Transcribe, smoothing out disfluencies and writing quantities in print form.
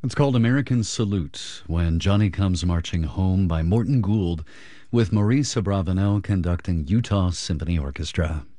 It's called American Salute, When Johnny Comes Marching Home by Morton Gould, with Maurice Abravanel conducting Utah Symphony Orchestra.